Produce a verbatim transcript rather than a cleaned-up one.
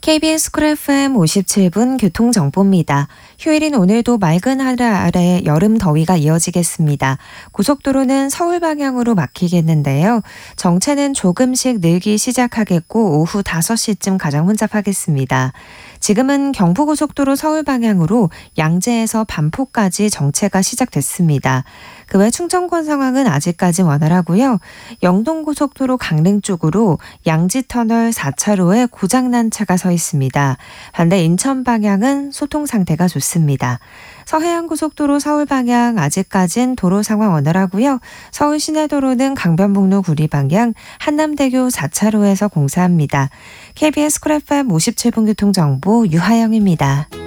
케이비에스 쿨 에프엠 오십칠 분 교통정보입니다. 휴일인 오늘도 맑은 하늘 아래 여름 더위가 이어지겠습니다. 고속도로는 서울 방향으로 막히겠는데요. 정체는 조금씩 늘기 시작하겠고 오후 다섯 시쯤 가장 혼잡하겠습니다. 지금은 경부고속도로 서울 방향으로 양재에서 반포까지 정체가 시작됐습니다. 그 외 충청권 상황은 아직까지 원활하고요. 영동고속도로 강릉 쪽으로 양지터널 사 차로에 고장난 차가 서 있습니다. 반대 인천 방향은 소통 상태가 좋습니다. 서해안고속도로 서울 방향 아직까진 도로 상황 원활하고요. 서울 시내도로는 강변북로 구리 방향 한남대교 사 차로에서 공사합니다. 케이비에스 쿨 에프엠 오십칠 분 교통정보 유하영입니다.